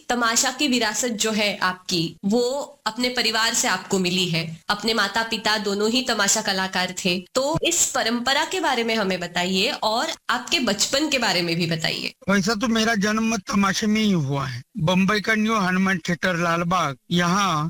तमाशा की विरासत जो है आपकी, वो अपने परिवार से आपको मिली है। अपने माता पिता दोनों ही तमाशा कलाकार थे। तो इस परंपरा के बारे में हमें बताइए और आपके बचपन के बारे में भी बताइए। वैसा तो मेरा जन्म तमाशे में ही हुआ है। बम्बई का न्यू हनुमान थिएटर लालबाग, यहाँ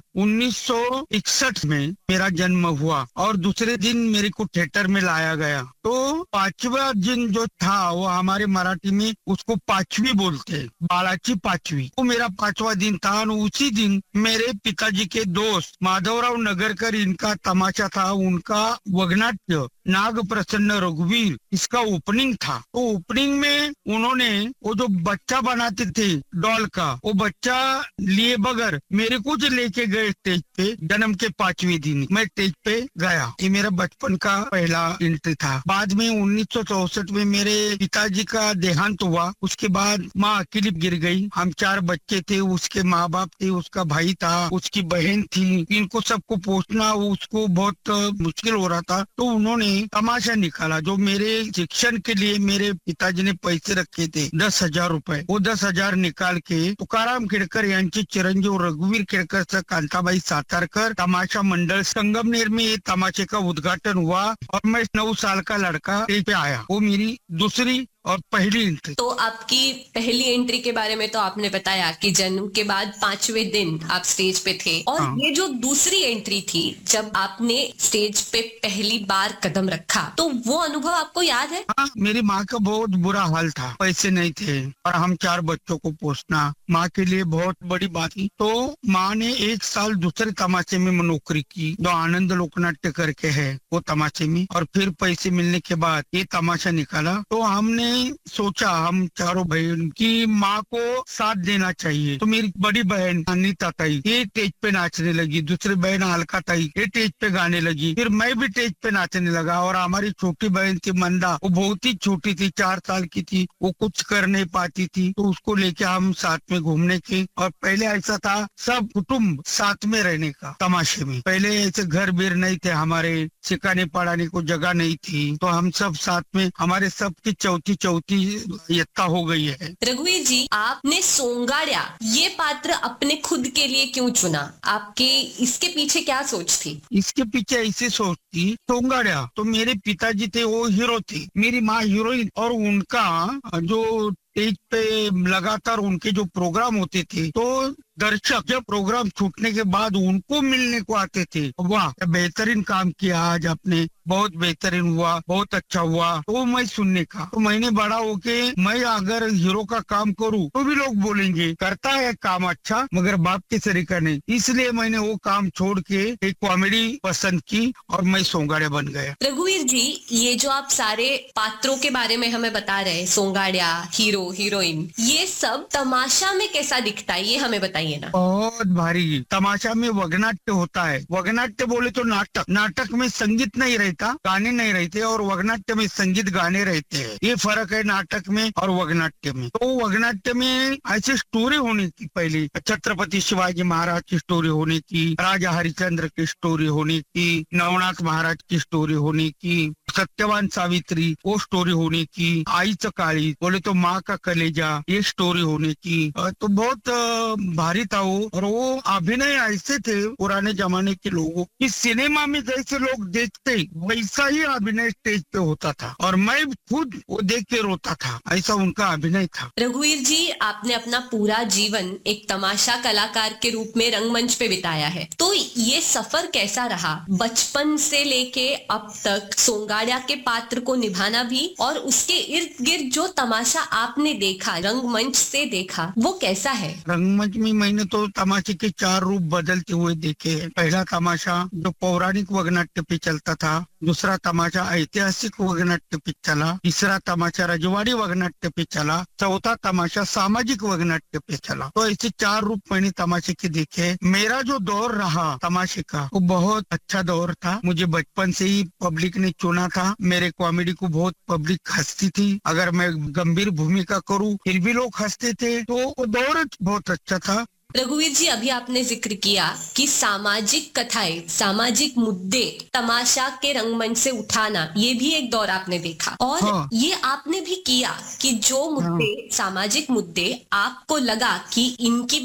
1961 में मेरा जन्म हुआ और दूसरे दिन मेरे को थिएटर में लाया गया। तो पांचवा दिन जो था वो हमारे मराठी में उसको पांचवी बोलते हैं, बाळाची पांचवी। वो मेरा पांचवा दिन था और उसी दिन मेरे पिताजी के दोस्त माधवराव नगरकर, इनका तमाशा था, उनका वगनाट्य नाग प्रसन्न रघुवीर, इसका ओपनिंग था। तो ओपनिंग में उन्होंने वो जो बच्चा बनाते थे डॉल का, वो बच्चा लिए बगैर मेरे को जो लेके गए स्टेज पे, जन्म के 5वें दिन मैं स्टेज पे गया। ये मेरा बचपन का पहला एंट्री था। बाद में 1964 में मेरे पिताजी का देहांत हुआ। उसके बाद माँ अकेली गिर गई। हम 4 बच्चे थे, उसके माँ बाप थे, उसका भाई था, उसकी बहन थी। इनको सबको पोषना उसको बहुत मुश्किल हो रहा था। तो उन्होंने तमाशा निकाला। जो मेरे शिक्षण के लिए मेरे पिताजी ने पैसे रखे थे 10,000 रुपए, वो 10,000 निकाल के तुकाराम खेड़कर यांचे चिरंजीव रघुवीर खेड़कर से कांताबाई सातारकर तमाशा मंडल संगमनेर में ये तमाशे का उद्घाटन हुआ और मैं 9 साल का लड़का स्टेज पे आया। वो मेरी दूसरी और पहली एंट्री। तो आपकी पहली एंट्री के बारे में तो आपने बताया कि जन्म के बाद 5वें दिन आप स्टेज पे थे, और हाँ। ये जो दूसरी एंट्री थी, जब आपने स्टेज पे पहली बार कदम रखा, तो वो अनुभव आपको याद है? हाँ, मेरी माँ का बहुत बुरा हाल था, पैसे नहीं थे और हम 4 बच्चों को पोसना माँ के लिए बहुत बड़ी बात थी। तो माँ ने 1 साल दूसरे तमाशे में नौकरी की, जो आनंद लोकनाट्य करके है वो तमाशे में, और फिर पैसे मिलने के बाद ये तमाशा निकाला। तो हमने सोचा, हम चारों बहन की माँ को साथ देना चाहिए। तो मेरी बड़ी बहन अनीता ताई ये स्टेज पे नाचने लगी, दूसरी बहन अलका ताई ये स्टेज पे गाने लगी, फिर मैं भी स्टेज पे नाचने लगा। और हमारी छोटी बहन थी मंदा, वो बहुत ही छोटी थी, 4 साल की थी, वो कुछ कर नहीं पाती थी। तो उसको लेके हम साथ में घूमने के, और पहले ऐसा था सब कुटुम्ब साथ में रहने का तमाशे में। पहले ऐसे घर बीर नहीं थे, हमारे सिखाने पढ़ाने को जगह नहीं थी, तो हम सब साथ में, हमारे सबकी चौथी यत्ता हो गई है। रघुवीर जी, आपने सोंगाड़िया ये पात्र अपने खुद के लिए क्यों चुना? आपके इसके पीछे क्या सोच थी? इसके पीछे ऐसी सोच थी, सोंगाड़िया तो मेरे पिताजी थे, वो हीरो थे, मेरी माँ हीरोइन, और उनका जो स्टेज पे लगातार उनके जो प्रोग्राम होते थे, तो दर्शक जब प्रोग्राम छूटने के बाद उनको मिलने को आते थे। वाह, बेहतरीन काम किया आज आपने, बहुत बेहतरीन हुआ, बहुत अच्छा हुआ। तो मैं सुनने का, तो मैंने बड़ा होके मैं अगर हीरो का काम करूँ तो भी लोग बोलेंगे करता है काम अच्छा, मगर बाप के तरीका नहीं। इसलिए मैंने वो काम छोड़ के एक कॉमेडी पसंद की और मैं सोंगाड़िया बन गया। रघुवीर जी, ये जो आप सारे पात्रों के बारे में हमें बता रहे हैं, सोंगाड़िया, हीरो, हीरोइन, ये सब तमाशा में कैसा दिखता है, ये हमें बताइए ना। बहुत भारी तमाशा में वगनाट्य होता है। वगनाट्य बोले तो नाटक, नाटक में संगीत नहीं रहता, गाने नहीं रहते, और वगनाट्य में संगीत गाने रहते हैं। ये फर्क है नाटक में और वगनाट्य में। तो वगनाट्य में ऐसी स्टोरी होनी की, पहले छत्रपति शिवाजी महाराज की स्टोरी होने की, राजा हरिश्चंद्र की स्टोरी होने की, नवनाथ महाराज की स्टोरी होने की, सत्यवान सावित्री वो स्टोरी होने की, आईचं काळी बोले तो माँ का कलेजा ये स्टोरी होने की। तो बहुत भारी था वो। और वो अभिनय ऐसे थे पुराने जमाने के लोगों की, सिनेमा में जैसे लोग देखते वैसा ही अभिनय स्टेज पे होता था, और मैं खुद वो देख के रोता था, ऐसा उनका अभिनय था। रघुवीर जी, आपने अपना पूरा जीवन एक तमाशा कलाकार के रूप में रंगमंच पे बिताया है, तो ये सफर कैसा रहा? बचपन से लेके अब तक सोंगाड़िया के पात्र को निभाना भी, और उसके इर्द गिर्द जो तमाशा आपने देखा, रंगमंच से देखा, वो कैसा है? रंगमंच में मैंने तो तमाशे के 4 रूप बदलते हुए देखे हैं। पहला तमाशा जो पौराणिक वगनाट्य पे चलता था, दूसरा तमाशा ऐतिहासिक वगनाट्य पे चला, तीसरा तमाशा रजवाड़ी वगनाट्य पे चला, चौथा तमाशा सामाजिक वगनाट्य पे चला। तो ऐसे 4 रूप मैंने तमाशे के देखे। मेरा जो दौर रहा तमाशे का वो बहुत अच्छा दौर था। मुझे बचपन से ही पब्लिक ने चुना था। मेरे कॉमेडी को बहुत पब्लिक हंसती थी, अगर मैं गंभीर भूमिका करूँ फिर भी लोग हंसते थे। तो वो दौर बहुत अच्छा था। रघुवीर जी, अभी आपने जिक्र किया कि सामाजिक कथाएं, सामाजिक मुद्दे तमाशा के रंगमंच से उठाना, ये भी एक दौर आपने देखा, और हाँ। ये आपने भी किया कि जो मुद्दे, सामाजिक मुद्दे आपको लगा कि इनकी